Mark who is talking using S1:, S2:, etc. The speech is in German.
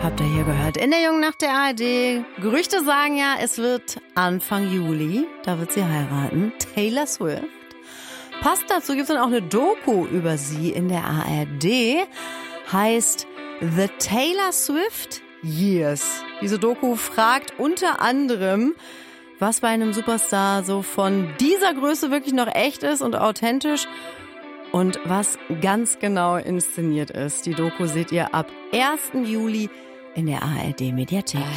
S1: Habt ihr hier gehört? In der Jungen Nacht der ARD. Gerüchte sagen ja, es wird Anfang Juli. Da wird sie heiraten. Taylor Swift. Passt dazu, gibt es dann auch eine Doku über sie in der ARD. Heißt The Taylor Swift Years. Diese Doku fragt unter anderem, was bei einem Superstar so von dieser Größe wirklich noch echt ist und authentisch und was ganz genau inszeniert ist. Die Doku seht ihr ab 1. Juli in der ARD Mediathek.